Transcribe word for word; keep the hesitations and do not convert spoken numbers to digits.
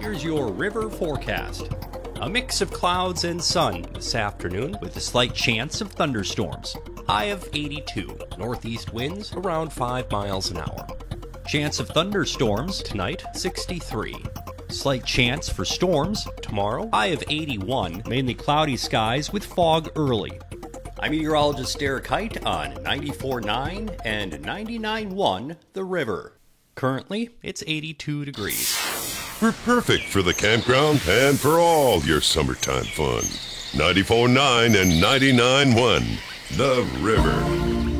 here's your river forecast. A mix of clouds and sun this afternoon with a slight chance of thunderstorms. High of eighty-two. Northeast winds around five miles an hour. Chance of thunderstorms tonight, sixty-three. Slight chance for storms tomorrow. High of eighty-one. Mainly cloudy skies with fog early. I'm meteorologist Derek Height on ninety-four point nine and ninety-nine point one The River. Currently, it's eighty-two degrees. We're perfect for the campground and for all your summertime fun. ninety-four point nine and ninety-nine point one The River.